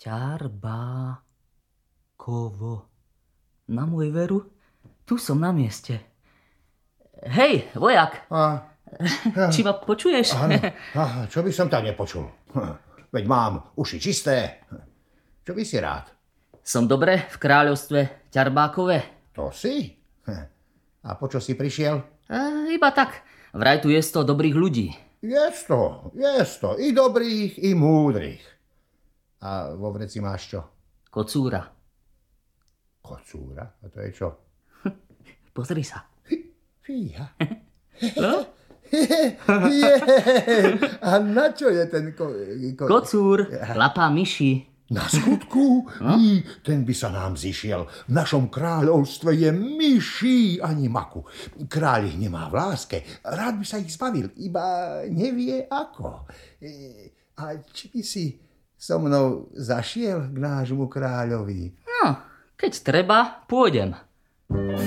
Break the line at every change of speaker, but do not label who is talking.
Ťarbákovo. Na môj veru, tu som na mieste. Hej, vojak. Či ma počuješ?
Áno. Čo by som tam nepočul? Veď mám uši čisté. Čo by si rád?
Som dobre v kráľovstve Ťarbákove.
To si? A po čo si prišiel?
Iba tak. Vraj tu je 100 dobrých ľudí.
Je to. I dobrých, i múdrych. A vo vreci máš čo?
Kocúra.
Kocúra? A to je čo?
Pozri sa.
Fíha. A na čo je ten
Kocúr, lapá myši.
Na skutku? Ten by sa nám zišiel. V našom kráľovstve je myší ani maku. Kráľ ich nemá v láske. Rád by sa ich zbavil, iba nevie ako. A či by si so mnou zašiel k nášmu kráľovi?
No, keď treba, pôjdem.